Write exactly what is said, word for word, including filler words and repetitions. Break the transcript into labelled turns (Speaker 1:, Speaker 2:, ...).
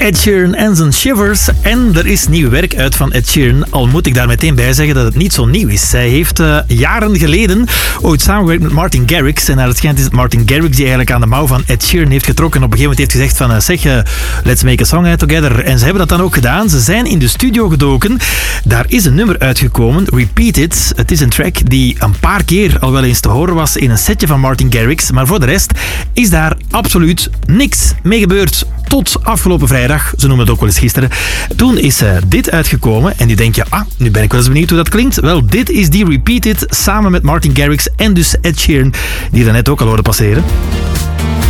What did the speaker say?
Speaker 1: Ed Sheeran en zijn Shivers. En er is nieuw werk uit van Ed Sheeran. Al moet ik daar meteen bij zeggen dat het niet zo nieuw is. Hij heeft uh, jaren geleden ooit samengewerkt met Martin Garrix. En naar het schijnt is het Martin Garrix die eigenlijk aan de mouw van Ed Sheeran heeft getrokken. Op een gegeven moment heeft gezegd van uh, zeg, uh, let's make a song together. En ze hebben dat dan ook gedaan. Ze zijn in de studio gedoken. Daar is een nummer uitgekomen. Repeat It. Het is een track die een paar keer al wel eens te horen was in een setje van Martin Garrix. Maar voor de rest is daar absoluut niks mee gebeurd. Tot afgelopen vrijdag, ze noemen het ook wel eens gisteren. Toen is uh, dit uitgekomen en nu denk je, ah, nu ben ik wel eens benieuwd hoe dat klinkt. Wel, dit is die Repeat It samen met Martin Garrix en dus Ed Sheeran, die je net ook al hoorde passeren.